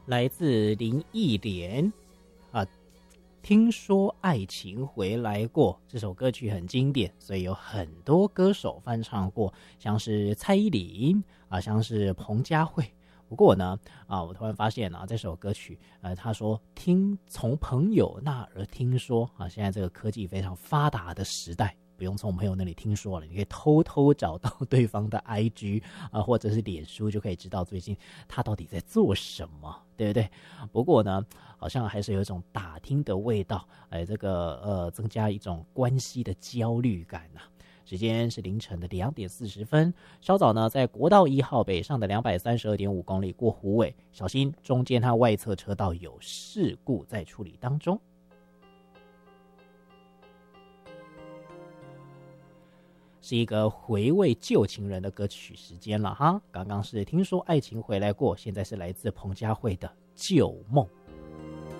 来自林忆莲啊，听说爱情回来过这首歌曲很经典，所以有很多歌手翻唱过，像是蔡依林啊，像是彭佳慧。不过呢，我突然发现这首歌曲，他说从朋友那儿听说啊，现在这个科技非常发达的时代，不用从朋友那里听说了，你可以偷偷找到对方的 IG 或者是脸书，就可以知道最近他到底在做什么，对不对？不过呢，好像还是有一种打听的味道，增加一种关系的焦虑感啊。时间是凌晨的2点40分，稍早呢，在国道1号北上的232.5公里过虎尾，小心中间和外侧车道有事故在处理当中。是一个回味旧情人的歌曲时间了哈，刚刚是听说爱情回来过，现在是来自彭佳慧的旧梦。